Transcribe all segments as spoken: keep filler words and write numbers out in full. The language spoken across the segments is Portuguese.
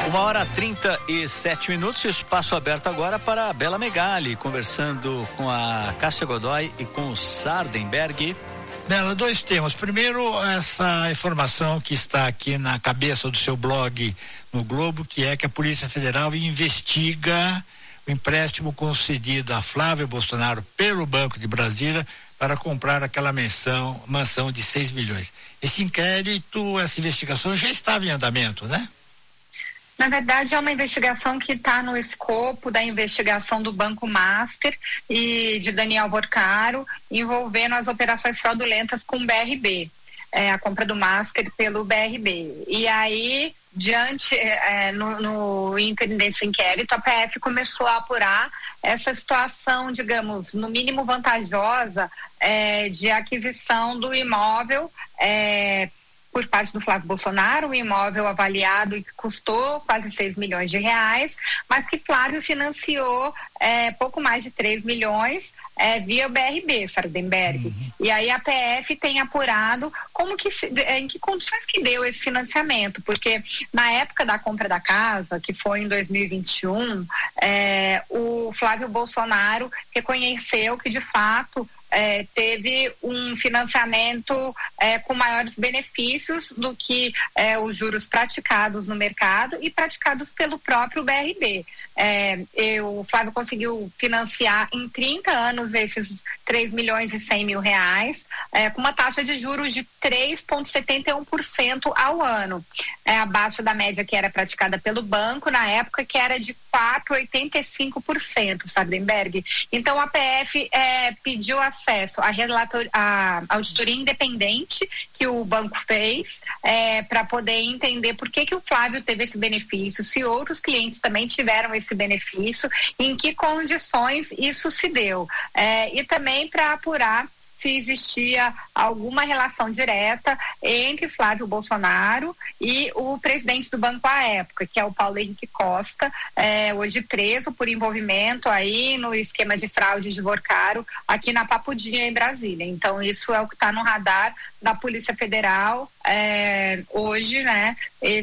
Uma hora trinta e sete minutos, espaço aberto agora para a Bela Megali, conversando com a Cássia Godoy e com o Sardenberg. Bela, dois temas. Primeiro, essa informação que está aqui na cabeça do seu blog no Globo, que é que a Polícia Federal investiga o empréstimo concedido a Flávio Bolsonaro pelo Banco de Brasília para comprar aquela mansão, mansão de seis milhões. Esse inquérito, essa investigação já estava em andamento, né? Na verdade, é uma investigação que está no escopo da investigação do Banco Master e de Daniel Vorcaro, envolvendo as operações fraudulentas com o B R B, é, a compra do Master pelo B R B. E aí, diante, é, no, no ínterim desse inquérito, a P F começou a apurar essa situação, digamos, no mínimo vantajosa, é, de aquisição do imóvel, é, por parte do Flávio Bolsonaro, um imóvel avaliado e que custou quase seis milhões de reais, mas que Flávio financiou é, pouco mais de três milhões é, via o B R B, Sardenberg. Uhum. E aí a P F tem apurado como que, em que condições que deu esse financiamento, porque na época da compra da casa, que foi em dois mil e vinte e um, é, o Flávio Bolsonaro reconheceu que de fato É, teve um financiamento é, com maiores benefícios do que é, os juros praticados no mercado e praticados pelo próprio B R B. É, eu, o Flávio conseguiu financiar em trinta anos esses três milhões e cem mil reais, é, com uma taxa de juros de três vírgula setenta e um por cento ao ano, é, abaixo da média que era praticada pelo banco na época, que era de quatro vírgula oitenta e cinco por cento, Sardenberg. Então a P F é, pediu acesso à relator, à auditoria independente que o banco fez, é, para poder entender por que que o Flávio teve esse benefício, se outros clientes também tiveram esse benefício, em que condições isso se deu, é, e também para apurar se existia alguma relação direta entre Flávio Bolsonaro e o presidente do banco à época, que é o Paulo Henrique Costa, é, hoje preso por envolvimento aí no esquema de fraude de Vorcaro aqui na Papudinha, em Brasília. Então isso é o que está no radar da Polícia Federal é, hoje, né?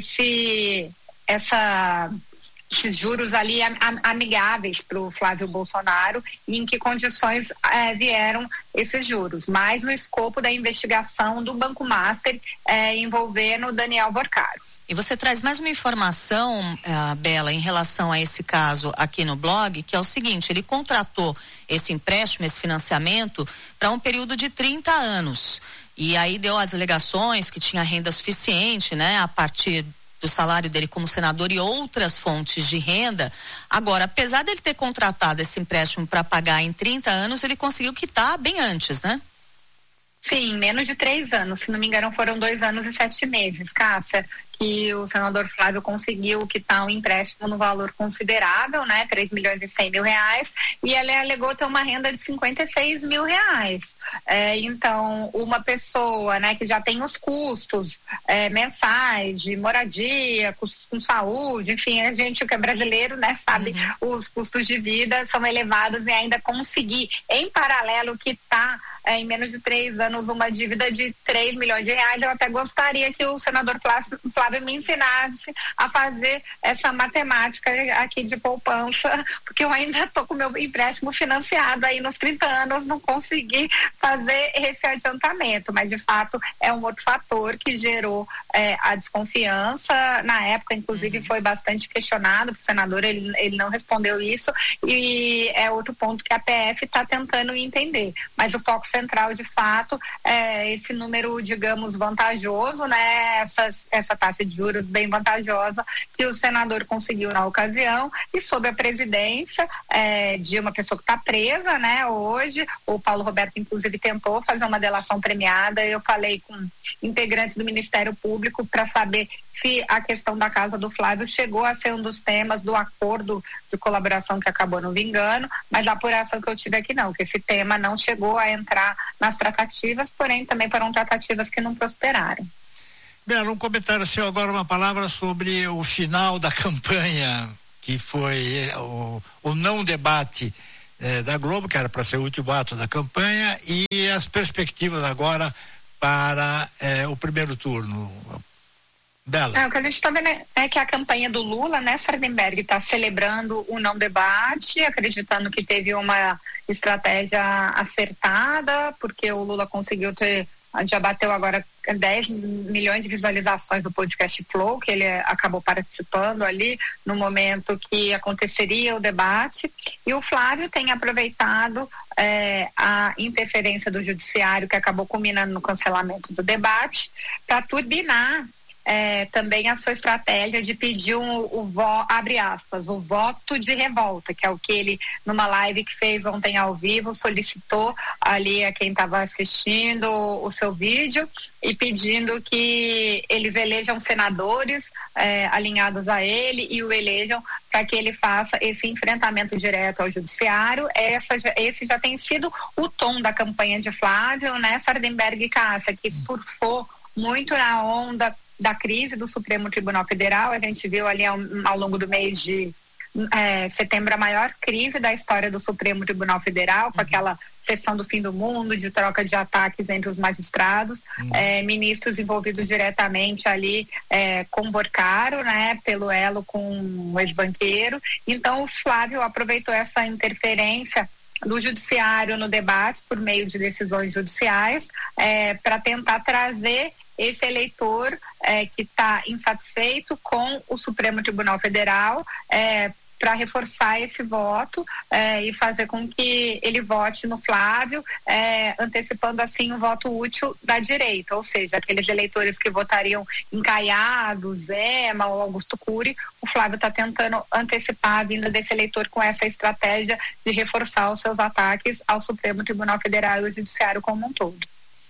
Esse, essa... esses juros ali amigáveis para o Flávio Bolsonaro e em que condições é, vieram esses juros, mas no escopo da investigação do Banco Master é, envolvendo o Daniel Vorcaro. E você traz mais uma informação, uh, Bela, em relação a esse caso aqui no blog, que é o seguinte: ele contratou esse empréstimo, esse financiamento, para um período de trinta anos. E aí deu as alegações que tinha renda suficiente, né, a partir do salário dele como senador e outras fontes de renda. Agora, apesar dele ter contratado esse empréstimo para pagar em trinta anos, ele conseguiu quitar bem antes, né? Sim, menos de três anos, se não me engano foram dois anos e sete meses, Cássia, que o senador Flávio conseguiu quitar um empréstimo no valor considerável, né, três milhões e cem mil reais, e ele alegou ter uma renda de cinquenta e seis mil reais. É, então, uma pessoa, né, que já tem os custos é, mensais de moradia, custos com saúde, enfim, a gente que é brasileiro, né, sabe, uhum. Os custos de vida são elevados e ainda conseguir, em paralelo, quitar É, em menos de três anos uma dívida de três milhões de reais. Eu até gostaria que o senador Flávio me ensinasse a fazer essa matemática aqui de poupança, porque eu ainda estou com o meu empréstimo financiado aí nos trinta anos, não consegui fazer esse adiantamento, mas de fato é um outro fator que gerou é, a desconfiança. Na época, inclusive, foi bastante questionado pro senador, ele, ele não respondeu isso, e é outro ponto que a P F está tentando entender, mas o foco central, de fato, é esse número, digamos, vantajoso, né? Essa, essa taxa de juros bem vantajosa que o senador conseguiu na ocasião, e sob a presidência é, de uma pessoa que está presa, né? Hoje, o Paulo Roberto, inclusive, tentou fazer uma delação premiada. Eu falei com integrantes do Ministério Público para saber se a questão da casa do Flávio chegou a ser um dos temas do acordo de colaboração que acabou não vingando, mas a apuração que eu tive aqui não, que esse tema não chegou a entrar nas tratativas, porém também foram tratativas que não prosperaram. Bela, um comentário seu agora, uma palavra sobre o final da campanha, que foi o, o não debate eh, da Globo, que era para ser o último ato da campanha, e as perspectivas agora para eh, o primeiro turno. Bela. É, o que a gente está vendo é, é que a campanha do Lula, né, Sardenberg, está celebrando o não debate, acreditando que teve uma estratégia acertada, porque o Lula conseguiu ter, já bateu agora dez milhões de visualizações do podcast Flow, que ele acabou participando ali no momento que aconteceria o debate, e o Flávio tem aproveitado é, a interferência do judiciário, que acabou culminando no cancelamento do debate, para turbinar É, também a sua estratégia de pedir um, o vo, abre aspas, o voto de revolta, que é o que ele, numa live que fez ontem ao vivo, solicitou ali a quem estava assistindo o, o seu vídeo e pedindo que eles elejam senadores é, alinhados a ele e o elejam para que ele faça esse enfrentamento direto ao judiciário. Essa, esse já tem sido o tom da campanha de Flávio, né, Sardenberg e Cássia, que surfou muito na onda da crise do Supremo Tribunal Federal. A gente viu ali ao, ao longo do mês de é, setembro a maior crise da história do Supremo Tribunal Federal, com uhum. aquela sessão do fim do mundo, de troca de ataques entre os magistrados, uhum. é, ministros envolvidos diretamente ali é, com Borcaro, né, pelo elo com o ex-banqueiro. Então o Flávio aproveitou essa interferência do judiciário no debate por meio de decisões judiciais é, para tentar trazer esse eleitor é, que está insatisfeito com o Supremo Tribunal Federal é, para reforçar esse voto é, e fazer com que ele vote no Flávio, é, antecipando assim o voto útil da direita, ou seja, aqueles eleitores que votariam em Caiado, Zema ou Augusto Cury, o Flávio está tentando antecipar a vinda desse eleitor com essa estratégia de reforçar os seus ataques ao Supremo Tribunal Federal e ao Judiciário como um todo.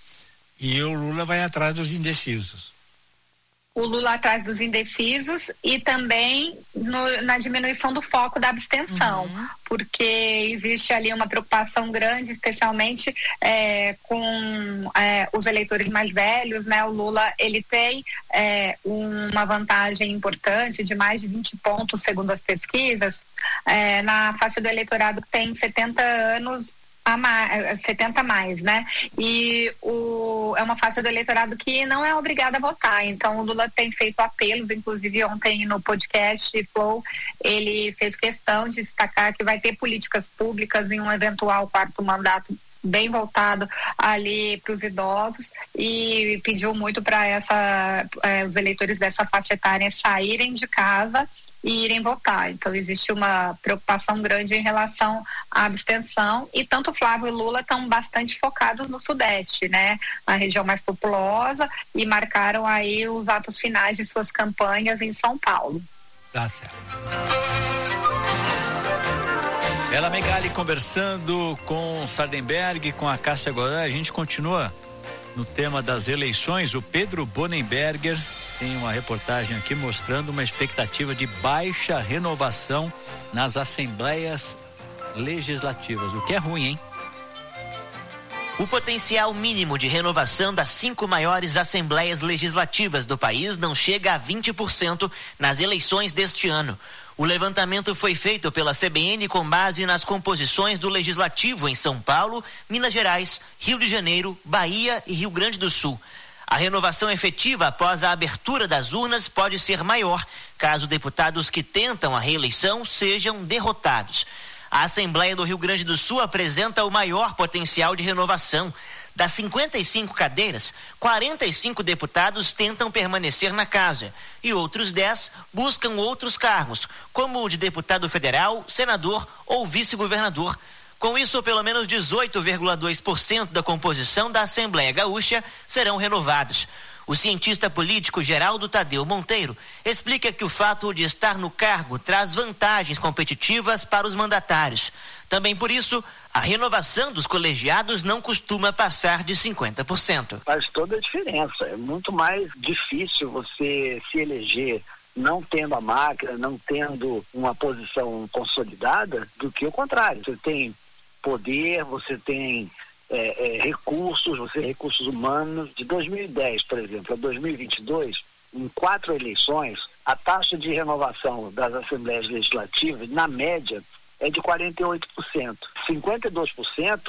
E o Lula vai atrás dos indecisos. O Lula atrás dos indecisos e também no, na diminuição do foco da abstenção, uhum. porque existe ali uma preocupação grande, especialmente é, com é, os eleitores mais velhos, né? O Lula, ele tem é, uma vantagem importante de mais de vinte pontos, segundo as pesquisas, é, na faixa do eleitorado que tem setenta anos, a mais, setenta a mais, né? E o, é uma faixa do eleitorado que não é obrigada a votar. Então o Lula tem feito apelos, inclusive ontem no podcast Flow, ele fez questão de destacar que vai ter políticas públicas em um eventual quarto mandato bem voltado ali para os idosos e pediu muito para essa eh, os eleitores dessa faixa etária saírem de casa e irem votar. Então existe uma preocupação grande em relação à abstenção e tanto Flávio e Lula estão bastante focados no Sudeste, né? Na região mais populosa, e marcaram aí os atos finais de suas campanhas em São Paulo. Tá certo. Bela Megali conversando com Sardenberg, com a Cássia Godoy. A gente continua no tema das eleições. O Pedro Bonenberger tem uma reportagem aqui mostrando uma expectativa de baixa renovação nas assembleias legislativas, o que é ruim, hein? O potencial mínimo de renovação das cinco maiores assembleias legislativas do país não chega a vinte por cento nas eleições deste ano. O levantamento foi feito pela C B N com base nas composições do Legislativo em São Paulo, Minas Gerais, Rio de Janeiro, Bahia e Rio Grande do Sul. A renovação efetiva após a abertura das urnas pode ser maior, caso deputados que tentam a reeleição sejam derrotados. A Assembleia do Rio Grande do Sul apresenta o maior potencial de renovação. Das cinquenta e cinco cadeiras, quarenta e cinco deputados tentam permanecer na casa e outros dez buscam outros cargos, como o de deputado federal, senador ou vice-governador. Com isso, pelo menos dezoito vírgula dois por cento da composição da Assembleia Gaúcha serão renovados. O cientista político Geraldo Tadeu Monteiro explica que o fato de estar no cargo traz vantagens competitivas para os mandatários. Também por isso, a renovação dos colegiados não costuma passar de cinquenta por cento. Faz toda a diferença. É muito mais difícil você se eleger não tendo a máquina, não tendo uma posição consolidada, do que o contrário. Você tem poder, você tem é, é, recursos, você tem recursos humanos. De dois mil e dez, por exemplo, a dois mil e vinte e dois, em quatro eleições, a taxa de renovação das assembleias legislativas, na média, é de quarenta e oito por cento. cinquenta e dois por cento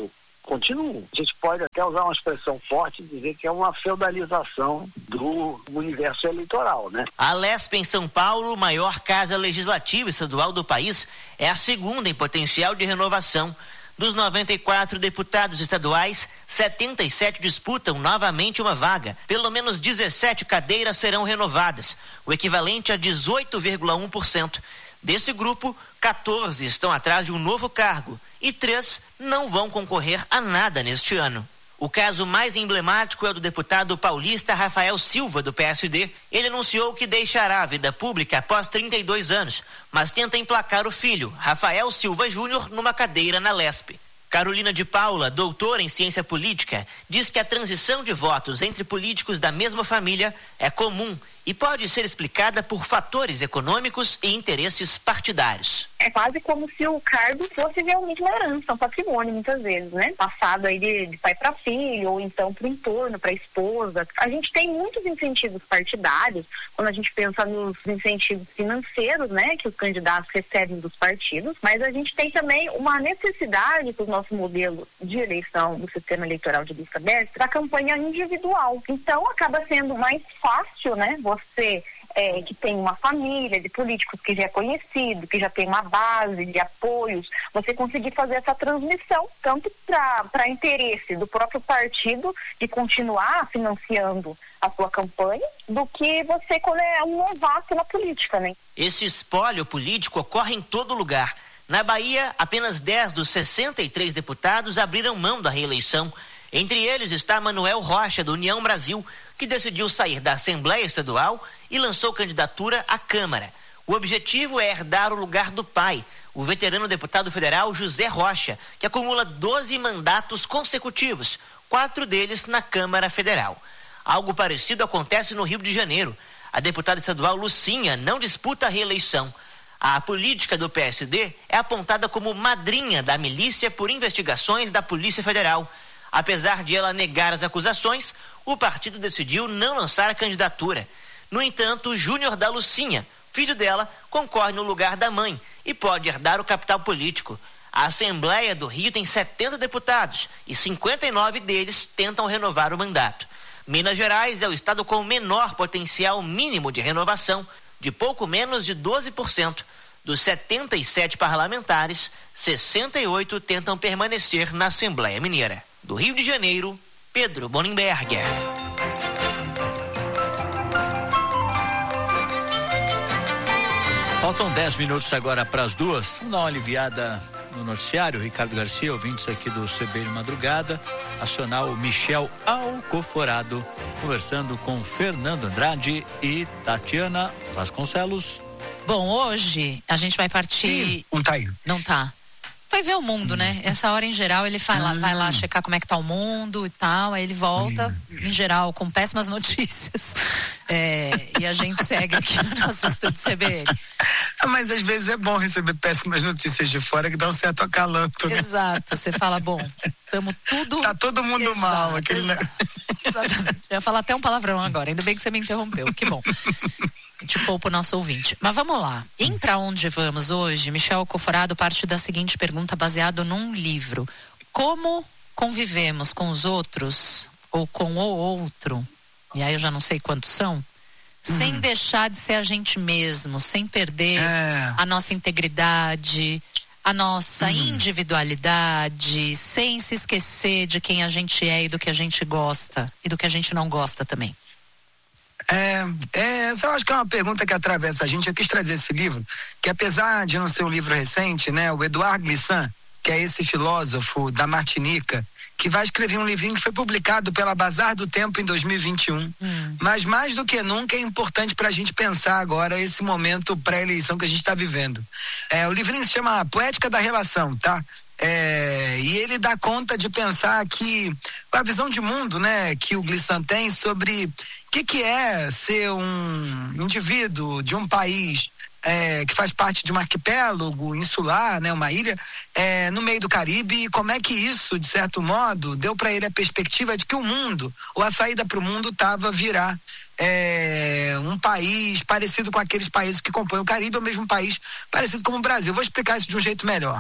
continuam. A gente pode até usar uma expressão forte e dizer que é uma feudalização do universo eleitoral, né? A Lesp em São Paulo, maior casa legislativa estadual do país, é a segunda em potencial de renovação. Dos noventa e quatro deputados estaduais, setenta e sete disputam novamente uma vaga. Pelo menos dezessete cadeiras serão renovadas, o equivalente a dezoito vírgula um por cento. Desse grupo, quatorze estão atrás de um novo cargo e três não vão concorrer a nada neste ano. O caso mais emblemático é o do deputado paulista Rafael Silva, do P S D. Ele anunciou que deixará a vida pública após trinta e dois anos, mas tenta emplacar o filho, Rafael Silva Júnior, numa cadeira na Lesp. Carolina de Paula, doutora em ciência política, diz que a transição de votos entre políticos da mesma família é comum e pode ser explicada por fatores econômicos e interesses partidários. É quase como se o cargo fosse realmente uma herança, um patrimônio, muitas vezes, né? Passado aí de, de pai para filho, ou então para o entorno, para a esposa. A gente tem muitos incentivos partidários, quando a gente pensa nos incentivos financeiros, né? Que os candidatos recebem dos partidos, mas a gente tem também uma necessidade para o nosso modelo de eleição do sistema eleitoral de lista aberta, para a campanha individual. Então, acaba sendo mais fácil, né? Você É, que tem uma família de políticos que já é conhecido, que já tem uma base de apoios, você conseguir fazer essa transmissão, tanto para interesse do próprio partido de continuar financiando a sua campanha, do que você quando é um novato na política, né? Esse espólio político ocorre em todo lugar. Na Bahia, apenas dez dos sessenta e três deputados abriram mão da reeleição. Entre eles está Manuel Rocha, do União Brasil, que decidiu sair da Assembleia Estadual e lançou candidatura à Câmara. O objetivo é herdar o lugar do pai, o veterano deputado federal José Rocha, que acumula doze mandatos consecutivos, quatro deles na Câmara Federal. Algo parecido acontece no Rio de Janeiro. A deputada estadual Lucinha não disputa a reeleição. A política do P S D é apontada como madrinha da milícia por investigações da Polícia Federal. Apesar de ela negar as acusações, o partido decidiu não lançar a candidatura. No entanto, Júnior da Lucinha, filho dela, concorre no lugar da mãe e pode herdar o capital político. A Assembleia do Rio tem setenta deputados e cinquenta e nove deles tentam renovar o mandato. Minas Gerais é o estado com o menor potencial mínimo de renovação, de pouco menos de doze por cento. Dos setenta e sete parlamentares, sessenta e oito tentam permanecer na Assembleia Mineira. Do Rio de Janeiro, Pedro Bonenberger. Faltam dez minutos agora para as duas. Vamos dar uma aliviada no noticiário. Ricardo Garcia, ouvintes aqui do C B de Madrugada, acionar o Michel Alcoforado, conversando com Fernando Andrade e Tatiana Vasconcelos. Bom, hoje a gente vai partir... Ih, não tá aí. Não tá. Foi ver o mundo, hum. né? Essa hora, em geral, ele vai, hum. lá, vai lá checar como é que tá o mundo e tal, aí ele volta, hum. em geral, com péssimas notícias. É, e a gente segue aqui no nosso estúdio C B N. Mas às vezes é bom receber péssimas notícias de fora que dá um certo acalanto, né? Exato, você fala, bom, estamos tudo... Tá todo mundo exato, mal. Aquele... Exatamente. Eu ia falar até um palavrão agora, ainda bem que você me interrompeu, que bom. A gente poupa o nosso ouvinte. Mas vamos lá. Em Pra Onde Vamos hoje, Michel Alcoforado parte da seguinte pergunta baseado num livro. Como convivemos com os outros ou com o outro, e aí eu já não sei quantos são, hum. sem deixar de ser a gente mesmo, sem perder é. a nossa integridade, a nossa hum. individualidade, sem se esquecer de quem a gente é e do que a gente gosta e do que a gente não gosta também. É, é, essa eu acho que é uma pergunta que atravessa a gente. Eu quis trazer esse livro, que apesar de não ser um livro recente, né, o Edouard Glissant, que é esse filósofo da Martinica, que vai escrever um livrinho que foi publicado pela Bazar do Tempo em dois mil e vinte e um. Hum. Mas mais do que nunca é importante para a gente pensar agora esse momento pré-eleição que a gente está vivendo. É, o livrinho se chama Poética da Relação, tá? É, e ele dá conta de pensar que a visão de mundo, né, que o Glissant tem sobre o que, que é ser um indivíduo de um país é, que faz parte de um arquipélago insular, né, uma ilha é, no meio do Caribe, e como é que isso, de certo modo, deu para ele a perspectiva de que o mundo, ou a saída para o mundo, estava a virar É, um país parecido com aqueles países que compõem o Caribe, ou mesmo um país parecido com o Brasil. Vou explicar isso de um jeito melhor.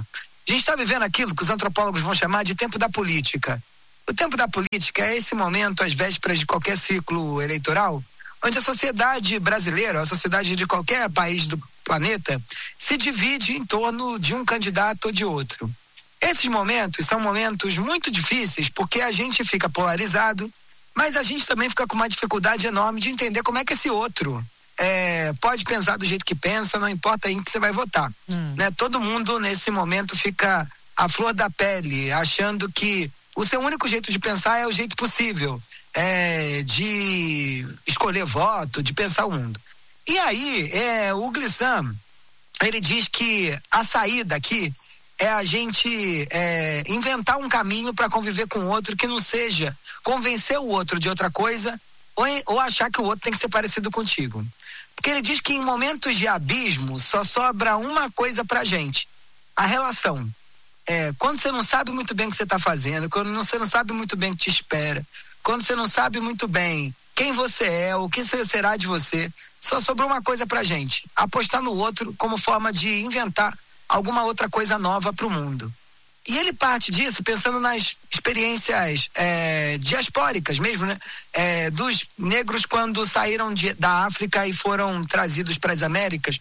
A gente está vivendo aquilo que os antropólogos vão chamar de tempo da política. O tempo da política é esse momento, às vésperas de qualquer ciclo eleitoral, onde a sociedade brasileira, a sociedade de qualquer país do planeta, se divide em torno de um candidato ou de outro. Esses momentos são momentos muito difíceis porque a gente fica polarizado, mas a gente também fica com uma dificuldade enorme de entender como é que esse outro é, pode pensar do jeito que pensa, não importa em que você vai votar. Hum. Né? Todo mundo nesse momento fica à flor da pele, achando que o seu único jeito de pensar é o jeito possível, é, de escolher voto, de pensar o mundo. E aí, é, o Glissant, ele diz que a saída aqui é a gente é, inventar um caminho para conviver com o outro que não seja convencer o outro de outra coisa ou, ou achar que o outro tem que ser parecido contigo. Porque ele diz que em momentos de abismo só sobra uma coisa pra gente: a relação. É, quando você não sabe muito bem o que você está fazendo, quando você não sabe muito bem o que te espera, quando você não sabe muito bem quem você é, o que será de você, só sobrou uma coisa pra gente: apostar no outro como forma de inventar alguma outra coisa nova para o mundo. E ele parte disso pensando nas experiências é, diaspóricas mesmo, né? É, dos negros quando saíram de, da África e foram trazidos para as Américas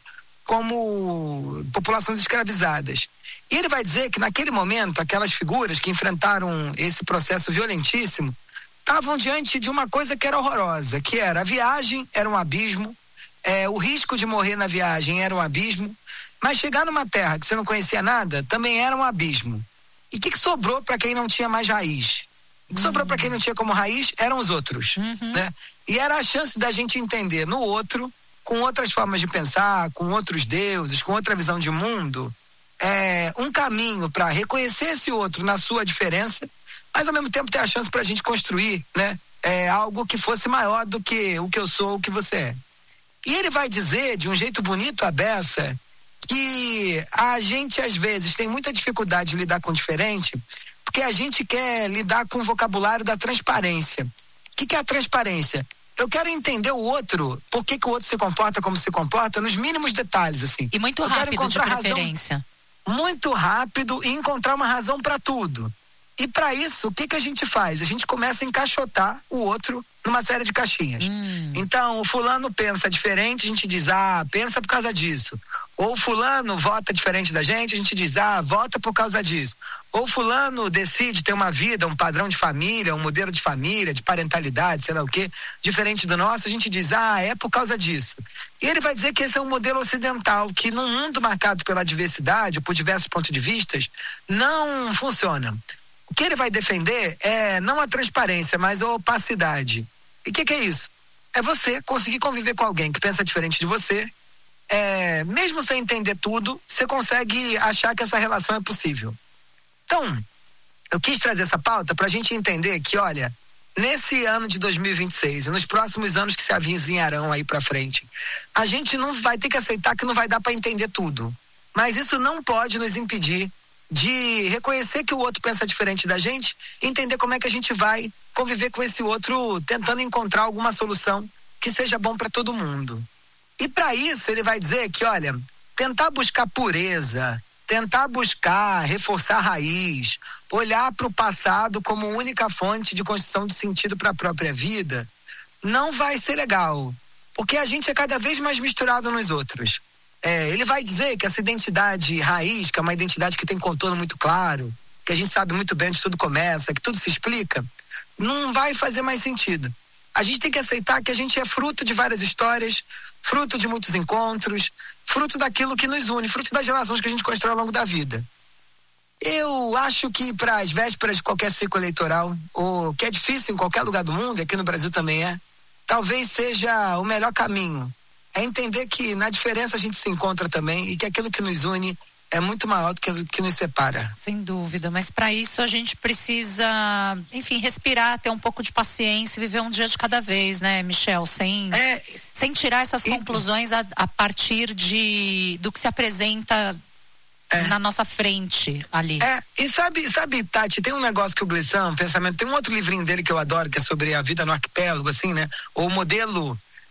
como populações escravizadas. E ele vai dizer que naquele momento, aquelas figuras que enfrentaram esse processo violentíssimo estavam diante de uma coisa que era horrorosa, que era a viagem era um abismo, é, o risco de morrer na viagem era um abismo, mas chegar numa terra que você não conhecia nada também era um abismo. E o que, que sobrou para quem não tinha mais raiz? O que uhum. sobrou para quem não tinha como raiz eram os outros. Uhum. Né? E era a chance da gente entender no outro, com outras formas de pensar, com outros deuses, com outra visão de mundo, é, um caminho para reconhecer esse outro na sua diferença, mas ao mesmo tempo ter a chance para a gente construir, né, é, algo que fosse maior do que o que eu sou, o que você é. E ele vai dizer, de um jeito bonito, a beça, que a gente às vezes tem muita dificuldade de lidar com o diferente, porque a gente quer lidar com o vocabulário da transparência. O que, que é a transparência? Eu quero entender o outro, por que, que o outro se comporta como se comporta, nos mínimos detalhes, assim. E muito Eu rápido, de preferência. Razão, muito rápido e encontrar uma razão para tudo. E para isso, o que, que a gente faz? A gente começa a encaixotar o outro numa série de caixinhas. Hum. Então, o fulano pensa diferente, a gente diz, ah, pensa por causa disso. Ou fulano vota diferente da gente, a gente diz, ah, vota por causa disso. Ou fulano decide ter uma vida, um padrão de família, um modelo de família, de parentalidade, sei lá o quê, diferente do nosso, a gente diz, ah, é por causa disso. E ele vai dizer que esse é um modelo ocidental, que num mundo marcado pela diversidade, por diversos pontos de vista, não funciona. O que ele vai defender é não a transparência, mas a opacidade. E o que, que é isso? É você conseguir conviver com alguém que pensa diferente de você, é, mesmo sem entender tudo, você consegue achar que essa relação é possível. Então, eu quis trazer essa pauta para a gente entender que, olha, nesse ano de dois mil e vinte e seis e nos próximos anos que se avizinharão aí para frente, a gente não vai ter que aceitar que não vai dar para entender tudo. Mas isso não pode nos impedir de reconhecer que o outro pensa diferente da gente e entender como é que a gente vai conviver com esse outro, tentando encontrar alguma solução que seja bom para todo mundo. E para isso ele vai dizer que, olha, tentar buscar pureza, tentar buscar reforçar a raiz, olhar para o passado como única fonte de construção de sentido para a própria vida, não vai ser legal, porque a gente é cada vez mais misturado nos outros. É, ele vai dizer que essa identidade raiz, que é uma identidade que tem contorno muito claro, que a gente sabe muito bem onde tudo começa, que tudo se explica, não vai fazer mais sentido. A gente tem que aceitar que a gente é fruto de várias histórias, fruto de muitos encontros, fruto daquilo que nos une, fruto das relações que a gente constrói ao longo da vida. Eu acho que para as vésperas de qualquer ciclo eleitoral, ou que é difícil em qualquer lugar do mundo, e aqui no Brasil também é, talvez seja o melhor caminho. É entender que na diferença a gente se encontra também e que aquilo que nos une é muito maior do que o que nos separa. Sem dúvida, mas para isso a gente precisa, enfim, respirar, ter um pouco de paciência e viver um dia de cada vez, né, Michel? Sem, é, sem tirar essas e, conclusões a, a partir de, do que se apresenta é, na nossa frente ali. É, e sabe, sabe, Tati, tem um negócio que o Glissant, um pensamento, tem um outro livrinho dele que eu adoro, que é sobre a vida no arquipélago, assim, né? O modelo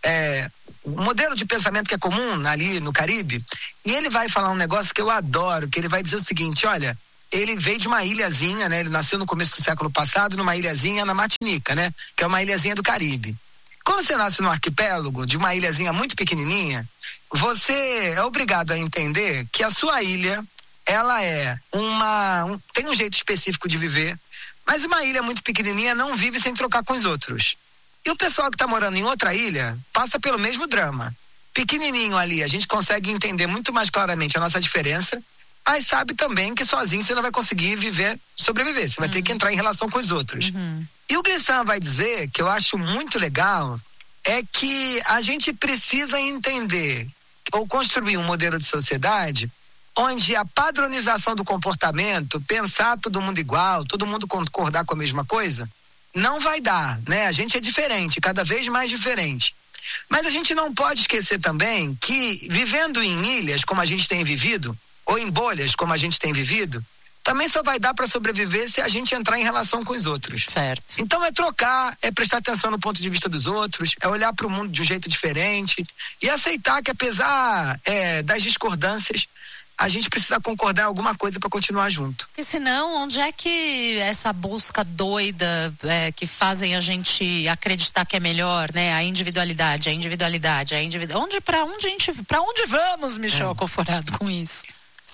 é, um modelo de pensamento que é comum ali no Caribe, e ele vai falar um negócio que eu adoro, que ele vai dizer o seguinte, olha, ele veio de uma ilhazinha, né? Ele nasceu no começo do século passado numa ilhazinha na Martinica, né? Que é uma ilhazinha do Caribe. Quando você nasce num arquipélago de uma ilhazinha muito pequenininha, você é obrigado a entender que a sua ilha, ela é uma, um, tem um jeito específico de viver, mas uma ilha muito pequenininha não vive sem trocar com os outros. E o pessoal que está morando em outra ilha passa pelo mesmo drama. Pequenininho ali, a gente consegue entender muito mais claramente a nossa diferença, mas sabe também que sozinho você não vai conseguir viver, sobreviver, você vai uhum. ter que entrar em relação com os outros. Uhum. E o Glissant vai dizer, que eu acho muito legal, é que a gente precisa entender ou construir um modelo de sociedade onde a padronização do comportamento, pensar todo mundo igual, todo mundo concordar com a mesma coisa, não vai dar, né? A gente é diferente, cada vez mais diferente. Mas a gente não pode esquecer também que vivendo em ilhas, como a gente tem vivido, ou em bolhas, como a gente tem vivido, também só vai dar para sobreviver se a gente entrar em relação com os outros. Certo. Então é trocar, é prestar atenção no ponto de vista dos outros, é olhar para o mundo de um jeito diferente e aceitar que apesar é, das discordâncias, a gente precisa concordar em alguma coisa para continuar junto. Porque senão, onde é que essa busca doida é, que fazem a gente acreditar que é melhor, né? A individualidade, a individualidade, a individualidade. Onde, para onde a gente, para onde vamos, Michel é. Coforado, com isso?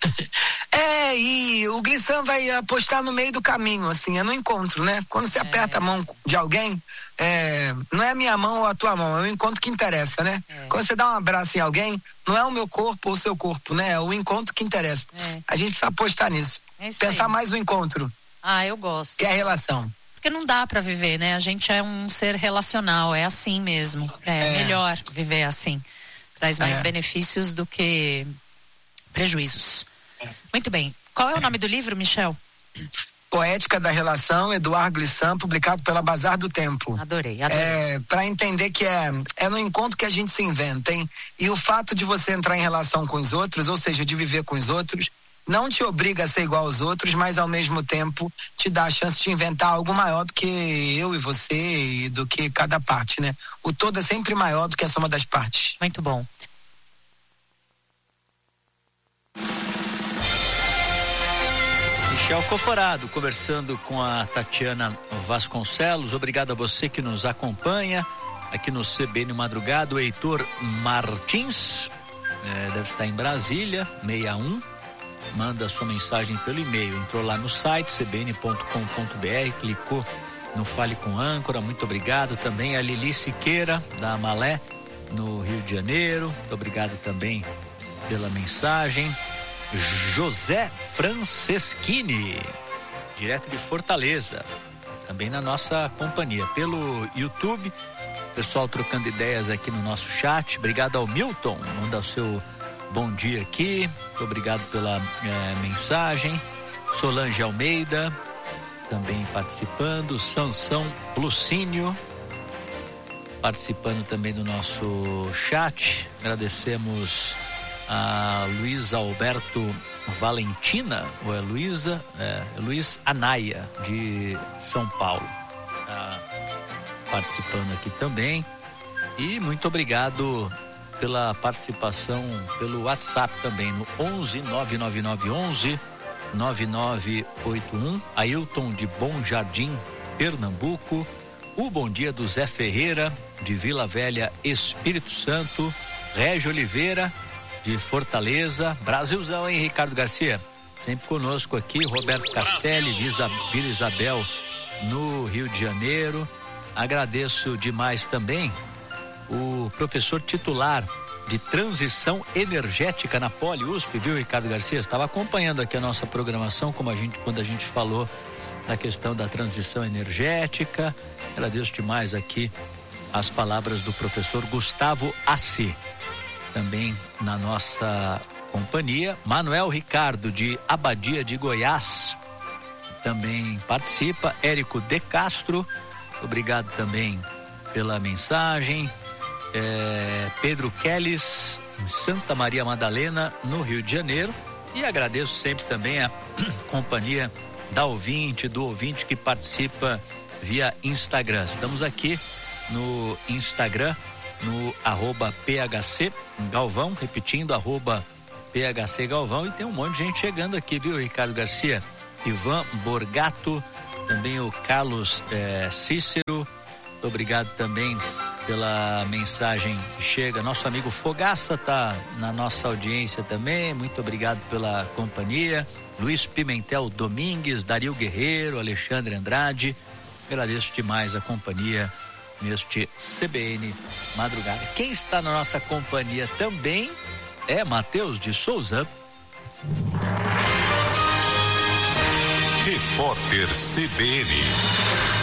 É, e o Glissant vai apostar no meio do caminho, assim, é no encontro, né? Quando você é. aperta a mão de alguém, é, não é a minha mão ou a tua mão, é o encontro que interessa, né? É. Quando você dá um abraço em alguém, não é o meu corpo ou o seu corpo, né? É o encontro que interessa. É. A gente precisa apostar nisso. É Pensar aí. mais no encontro. Ah, eu gosto. Que é a relação. Porque não dá pra viver, né? A gente é um ser relacional, é assim mesmo. É, é. melhor viver assim. Traz mais é. benefícios do que prejuízos. Muito bem. Qual é o nome do livro, Michel? Poética da Relação, Eduardo Glissant, publicado pela Bazar do Tempo. Adorei, adorei. É, para entender que é, é no encontro que a gente se inventa, hein? E o fato de você entrar em relação com os outros, ou seja, de viver com os outros, não te obriga a ser igual aos outros, mas ao mesmo tempo te dá a chance de inventar algo maior do que eu e você e do que cada parte, né? O todo é sempre maior do que a soma das partes. Muito bom. Michel Coforado conversando com a Tatiana Vasconcelos. Obrigado a você que nos acompanha aqui no C B N Madrugada. O Heitor Martins é, deve estar em Brasília, seis um. Manda sua mensagem pelo e-mail. Entrou lá no site c b n ponto com ponto b r, clicou no Fale com Âncora. Muito obrigado também a Lili Siqueira da Amalé no Rio de Janeiro. Muito obrigado também pela mensagem. José Franceschini, direto de Fortaleza, também na nossa companhia pelo YouTube. Pessoal trocando ideias aqui no nosso chat. Obrigado ao Milton, manda o seu bom dia aqui. Muito obrigado pela é, mensagem. Solange Almeida também participando. Sansão Lucínio participando também do nosso chat. Agradecemos a Luiz Alberto Valentina, ou é Luísa, é, Luiz Anaia, de São Paulo, tá participando aqui também. E muito obrigado pela participação pelo WhatsApp também, no onze nove nove nove onze nove nove oito um. Ailton de Bom Jardim, Pernambuco. O bom dia do Zé Ferreira, de Vila Velha, Espírito Santo. Régio Oliveira, de Fortaleza. Brasilzão, hein, Ricardo Garcia? Sempre conosco aqui. Roberto Castelli, Vila Isabel, no Rio de Janeiro. Agradeço demais também o professor titular de transição energética na Poli U S P, viu, Ricardo Garcia? Estava acompanhando aqui a nossa programação, como a gente, quando a gente falou da questão da transição energética. Agradeço demais aqui as palavras do professor Gustavo Assi, também na nossa companhia. Manuel Ricardo, de Abadia de Goiás, também participa. Érico De Castro, obrigado também pela mensagem. É, Pedro Kellis, em Santa Maria Madalena, no Rio de Janeiro. E agradeço sempre também a companhia da ouvinte, do ouvinte que participa via Instagram. Estamos aqui no Instagram no arroba P H C Galvão, repetindo, arroba P H C Galvão, e tem um monte de gente chegando aqui, viu, Ricardo Garcia? Ivan Borgato, também o Carlos eh, Cícero, muito obrigado também pela mensagem que chega. Nosso amigo Fogaça tá na nossa audiência também, muito obrigado pela companhia. Luiz Pimentel Domingues, Dario Guerreiro, Alexandre Andrade, agradeço demais a companhia neste C B N Madrugada. Quem está na nossa companhia também é Matheus de Souza. Repórter C B N.